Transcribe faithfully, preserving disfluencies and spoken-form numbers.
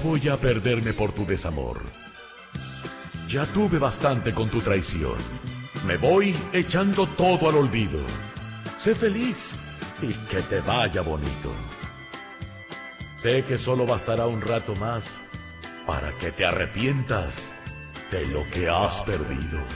voy a perderme por tu desamor. Ya tuve bastante con tu traición. Me voy echando todo al olvido. Sé feliz y que te vaya bonito. Sé que solo bastará un rato más para que te arrepientas de lo que has perdido.